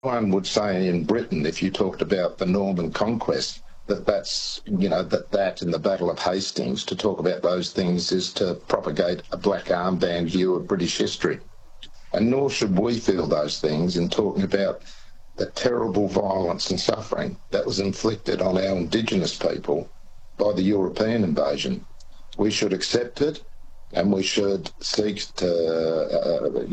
one would say in Britain, if you talked about the Norman conquest, that's, you know, that in the Battle of Hastings, to talk about those things is to propagate a black armband view of British history. And nor should we feel those things in talking about the terrible violence and suffering that was inflicted on our Indigenous people by the European invasion. We should accept it, and we should seek to,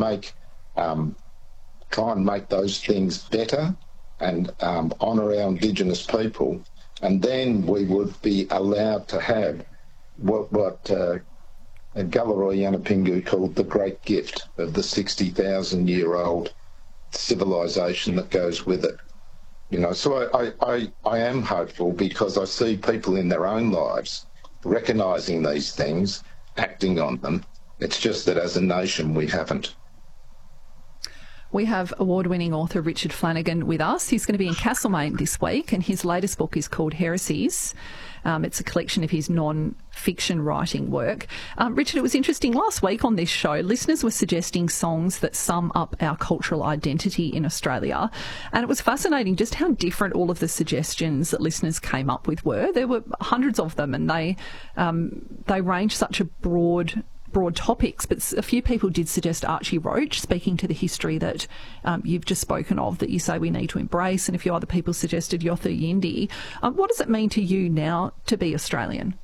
try and make those things better and honour our Indigenous people, and then we would be allowed to have what Gallery Yanapingu called the great gift of the 60,000-year-old civilization that goes with it. You know, so I am hopeful because I see people in their own lives recognising these things, acting on them. It's just that as a nation we haven't. We have award-winning author Richard Flanagan with us. He's going to be in Castlemaine this week, and his latest book is called Heresies. It's a collection of his non-fiction writing work. Richard, it was interesting. Last week on this show, listeners were suggesting songs that sum up our cultural identity in Australia. And it was fascinating just how different all of the suggestions that listeners came up with were. There were hundreds of them, and they ranged such a broad topics, but a few people did suggest Archie Roach, speaking to the history that you've just spoken of, that you say we need to embrace, and a few other people suggested Yothu Yindi. What does it mean to you now to be Australian?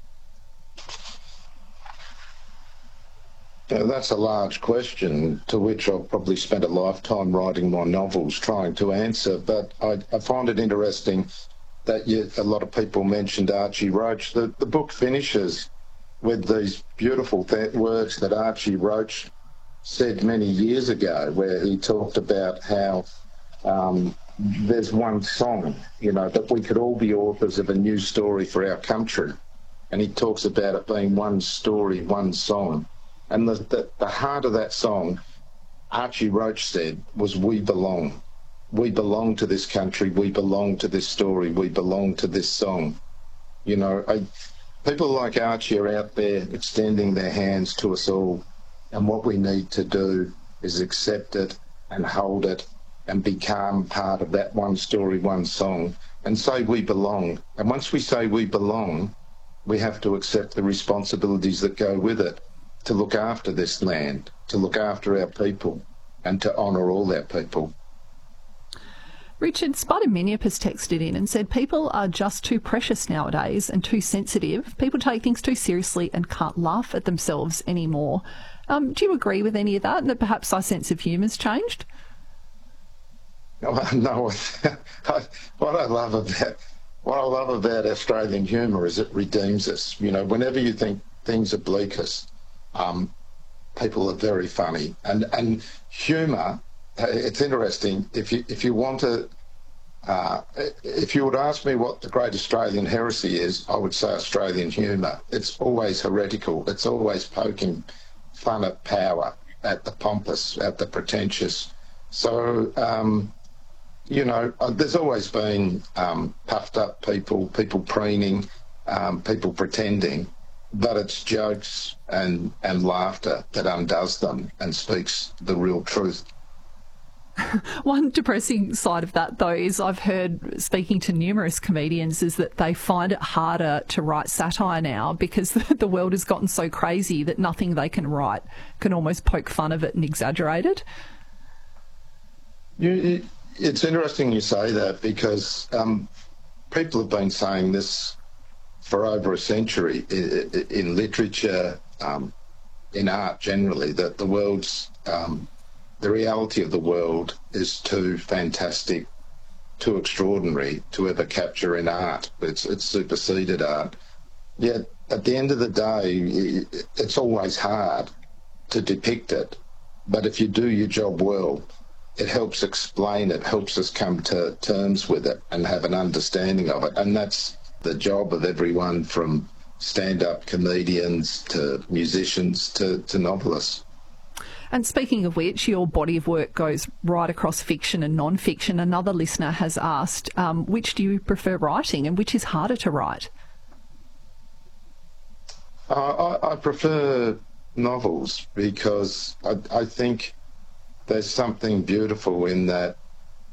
Yeah, that's a large question to which I've probably spent a lifetime writing my novels trying to answer, but I find it interesting that a lot of people mentioned Archie Roach. The book finishes with these beautiful words that Archie Roach said many years ago, where he talked about how there's one song, you know, that we could all be authors of a new story for our country. And he talks about it being one story, one song. And the heart of that song, Archie Roach said, was we belong. We belong to this country, we belong to this story, we belong to this song. You know, people like Archie are out there extending their hands to us all, and what we need to do is accept it and hold it and become part of that one story, one song, and say we belong. And once we say we belong, we have to accept the responsibilities that go with it, to look after this land, to look after our people, and to honour all our people. Richard, Spider Miniup has texted in and said people are just too precious nowadays and too sensitive. People take things too seriously and can't laugh at themselves anymore. Do you agree with any of that, and that perhaps our sense of humour's changed? No. What I love about Australian humour is it redeems us. You know, whenever you think things are bleakest, people are very funny. And humour, it's interesting. If you want to, if you would ask me what the great Australian heresy is, I would say Australian humour. It's always heretical. It's always poking fun at power, at the pompous, at the pretentious. So, you know, there's always been puffed up people preening, people pretending, but it's jokes and laughter that undoes them and speaks the real truth. One depressing side of that, though, is I've heard, speaking to numerous comedians, is that they find it harder to write satire now because the world has gotten so crazy that nothing they can write can almost poke fun of it and exaggerate it. It's interesting you say that because people have been saying this for over a century in literature, in art generally, that the world's... the reality of the world is too fantastic, too extraordinary to ever capture in art. It's superseded art. Yet, at the end of the day, it's always hard to depict it. But if you do your job well, it helps explain it, helps us come to terms with it and have an understanding of it. And that's the job of everyone from stand-up comedians to musicians to novelists. And speaking of which, your body of work goes right across fiction and non-fiction. Another listener has asked, which do you prefer writing and which is harder to write? I prefer novels because I think there's something beautiful in that